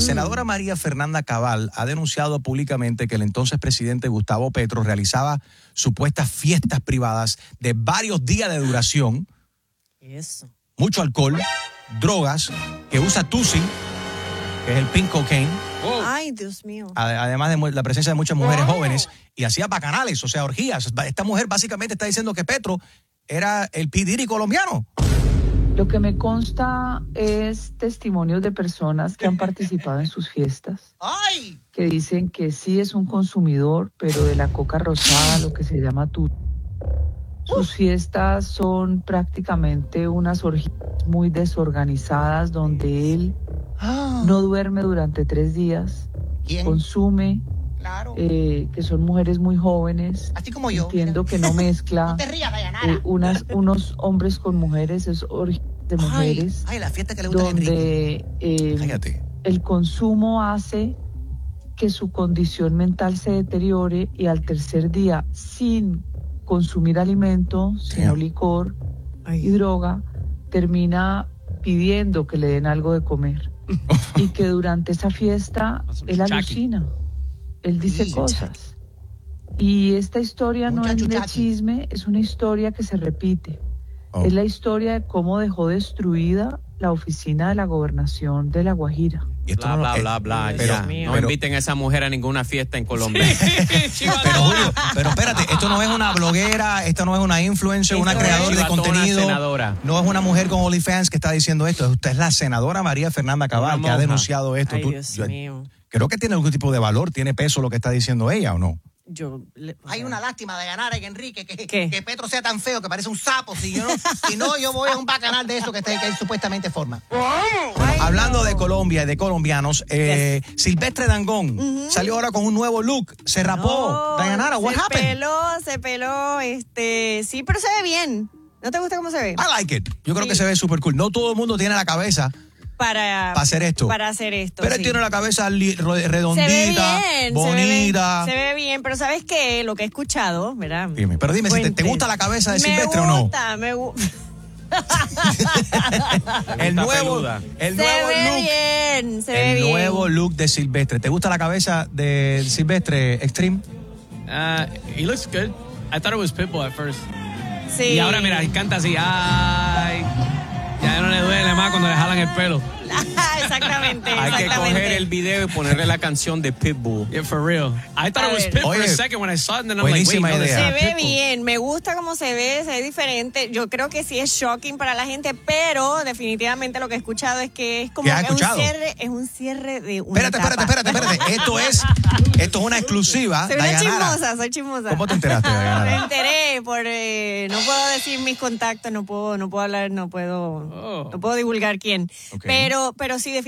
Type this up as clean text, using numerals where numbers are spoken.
senadora María Fernanda Cabal ha denunciado públicamente que el entonces presidente Gustavo Petro realizaba supuestas fiestas privadas de varios días de duración. Eso. Mucho alcohol, drogas, que usa Tusi, que es el pink cocaine. Ay, Dios mío. Además de la presencia de muchas mujeres jóvenes, y hacía bacanales, o sea, orgías. Esta mujer básicamente está diciendo que Petro era el P. Diddy colombiano. Lo que me consta es testimonios de personas que han participado en sus fiestas, que dicen que sí es un consumidor, pero de la coca rosada, lo que se llama Tusi. Sus fiestas son prácticamente unas orgías muy desorganizadas donde él no duerme durante 3 días. ¿Quién? Consume, Claro. que son mujeres muy jóvenes. Así como yo. Entiendo que no mezcla No te rías, Dayanara. unos hombres con mujeres, es orgías de mujeres. Ay, la fiesta que le gusta a Enrique. Donde Cállate. el consumo hace que su condición mental se deteriore y al tercer día, sin consumir alimento, sino licor y droga, termina pidiendo que le den algo de comer. Y que durante esa fiesta él alucina, él dice cosas. Y esta historia no es de chisme, es una historia que se repite. Es la historia de cómo dejó destruida la oficina de la gobernación de La Guajira. Y esto Bla. Pero, No inviten a esa mujer a ninguna fiesta en Colombia. Pero Julio, pero espérate, esto no es una bloguera, esto no es una influencer, una creadora de contenido. No es una mujer con OnlyFans que está diciendo esto. Usted es la senadora María Fernanda Cabal que ha denunciado esto. Ay, Dios mío. Creo que tiene algún tipo de valor, tiene peso lo que está diciendo ella, ¿o no? Hay una lástima de ganar en Enrique, que Petro sea tan feo que parece un sapo. Si no, yo voy a un bacanal de eso que él supuestamente forma. Bueno, hablando de Colombia y de colombianos, Silvestre Dangond salió ahora con un nuevo look, se rapó. Dayanara, what happened? Se peló, sí, pero se ve bien. ¿No te gusta cómo se ve? I like it. Yo creo que se ve súper cool. No todo el mundo tiene la cabeza para hacer esto. Pero él tiene la cabeza redondita, bonita. Se ve bien, pero ¿sabes qué? Lo que he escuchado, ¿verdad? Dime, pero dime, si ¿te gusta la cabeza de Silvestre o no? Me gusta. El nuevo look de Silvestre. ¿Te gusta la cabeza de Silvestre Extreme? He looks good. I thought it was Pitbull at first. Sí. Y ahora mira, canta así. Ay. Ya no le duele más cuando le jalan el pelo. Exactamente. Hay que coger el video y ponerle la canción de Pitbull. Yeah, for real. I thought it was Pitbull for a second when I saw it, and then I'm like, wait, no, se ve bien, me gusta cómo se ve diferente. Yo creo que sí es shocking para la gente, pero definitivamente lo que he escuchado es que es como un cierre de una etapa. Espérate. Esto es una exclusiva. Soy chismosa. ¿Cómo te enteraste, Dayanara? Me enteré no puedo decir mis contactos, no puedo hablar, no puedo divulgar quién. Okay. Pero sí, definitivamente